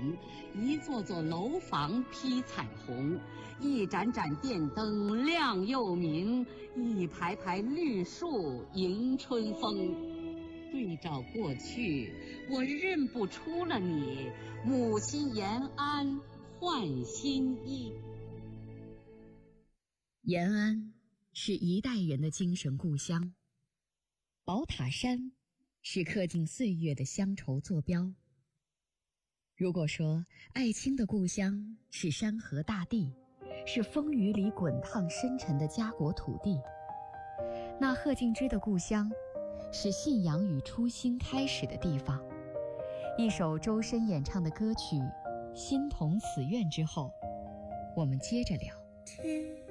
景，一座座楼房披彩虹，一盏盏电灯亮又明，一排排绿树迎春风。对照过去，我认不出了你，母亲延安换新衣。 延安是一代人的精神故乡，宝塔山是刻进岁月的乡愁坐标。如果说艾青的故乡是山河大地，是风雨里滚烫深沉的家国土地，那贺敬之的故乡是信仰与初心开始的地方。一首周深演唱的歌曲《心同此愿》之后，我们接着聊。